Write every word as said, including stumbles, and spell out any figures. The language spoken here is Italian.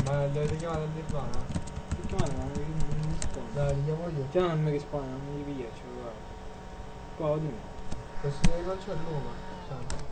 Ma le avete chiamate a Nirvana? Che chiamate? Ma non mi risponde. Dai, li chiamo io. Già non mi risponde, non mi ripiace, guarda. Qua, dimmi. Questo non c'è il nome. Senti.